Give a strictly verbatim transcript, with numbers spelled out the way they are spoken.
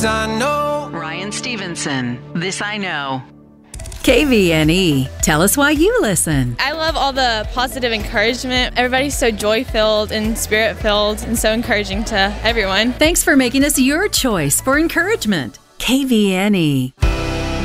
This I know. Ryan Stevenson, This I Know. K V N E. Tell us why you listen. I love all the positive encouragement. Everybody's so joy-filled and spirit-filled and so encouraging to everyone. Thanks for making us your choice for encouragement. K V N E.